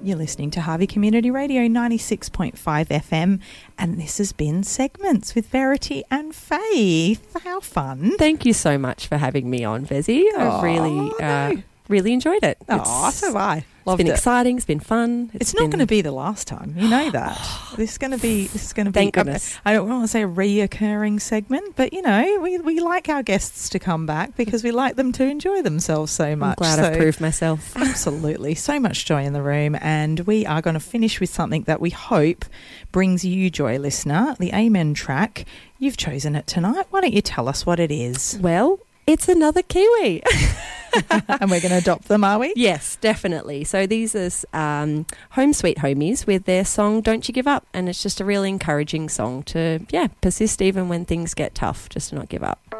You're listening to Harvey Community Radio 96.5 FM, and this has been Segments with Verity and Faith. How fun. Thank you so much for having me on, Vezzy. I've really enjoyed it. Oh, so have I. It's been exciting. It's been fun. It's not going to be the last time. You know that. This is going to be. Thank goodness. I don't want to say a reoccurring segment, but we like our guests to come back because we like them to enjoy themselves so much. I'm glad I've proved myself. Absolutely, so much joy in the room, and we are going to finish with something that we hope brings you joy, listener. The Amen track. You've chosen it tonight. Why don't you tell us what it is? Well, it's another Kiwi. And we're going to adopt them, are we? Yes, definitely. So these are Home Sweet Homies with their song Don't You Give Up. And it's just a really encouraging song to, persist even when things get tough, just to not give up.